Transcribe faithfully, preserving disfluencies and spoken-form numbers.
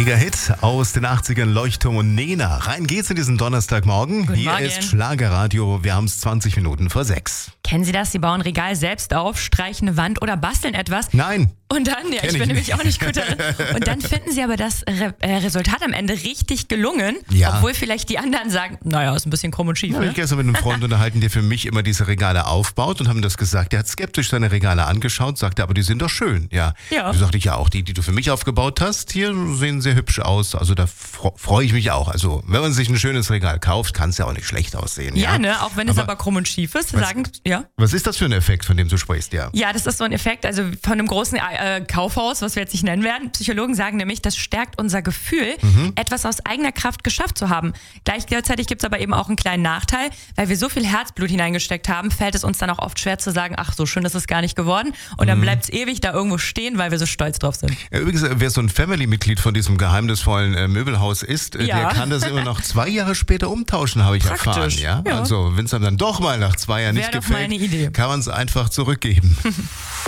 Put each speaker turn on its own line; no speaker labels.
Mega-Hit aus den achtzigern, Leuchtturm und Nena. Rein geht's in diesen Donnerstagmorgen.
Guten
Hier
Morgen.
ist Schlagerradio. Wir haben es zwanzig Minuten vor sechs.
Kennen Sie das? Sie bauen ein Regal selbst auf, streichen eine Wand oder basteln etwas.
Nein.
Und dann, ja,
Kenn
ich
ich
bin nämlich
nicht.
auch nicht gut darin. Und dann finden Sie aber das Re äh, Resultat am Ende richtig gelungen,
Ja.
obwohl vielleicht die anderen sagen, naja, ist ein bisschen krumm und schief.
Ich habe
Ne?
mich gestern mit einem Freund unterhalten, der für mich immer diese Regale aufbaut und haben das gesagt. Der hat skeptisch seine Regale angeschaut, sagte, aber die sind doch schön. Ja.
Ja.
Da sagte ich, ja, auch die, die du für mich aufgebaut hast, hier sehen sehr hübsch aus. Also da fro- freue ich mich auch. Also wenn man sich ein schönes Regal kauft, kann es ja auch nicht schlecht aussehen. Ja,
Ja, ne? Auch wenn es
Aber
aber krumm und schief ist,
was-
sagen, ja.
Was ist das für ein Effekt, von dem du sprichst? Ja.
Ja, das ist so ein Effekt, also von einem großen äh, Kaufhaus, was wir jetzt nicht nennen werden. Psychologen sagen nämlich, das stärkt unser Gefühl,
Mhm.
etwas aus eigener Kraft geschafft zu haben. Gleichzeitig gibt es aber eben auch einen kleinen Nachteil, weil wir so viel Herzblut hineingesteckt haben, fällt es uns dann auch oft schwer zu sagen, ach, so schön ist es gar nicht geworden. Und dann bleibt es ewig da irgendwo stehen, weil wir so stolz drauf sind.
Ja, übrigens, äh, wer so ein Family-Mitglied von diesem geheimnisvollen äh, Möbelhaus ist, äh,
Ja.
der kann das immer noch zwei Jahre später umtauschen, habe ich erfahren.
Praktisch,
Ja?
ja.
Also, wenn es einem dann doch mal nach zwei Jahren
Wär
nicht
doch
gefällt,
mal eine Idee.
kann man es einfach zurückgeben.